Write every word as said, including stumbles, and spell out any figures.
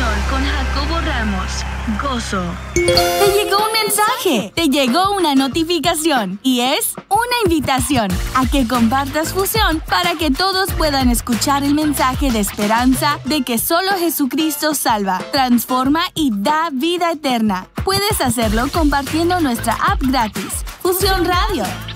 español con Jacobo Ramos. Gozo. Te llegó un mensaje, te llegó una notificación y es una invitación a que compartas Fusión para que todos puedan escuchar el mensaje de esperanza de que solo Jesucristo salva, transforma y da vida eterna. Puedes hacerlo compartiendo nuestra app gratis, Fusión Radio.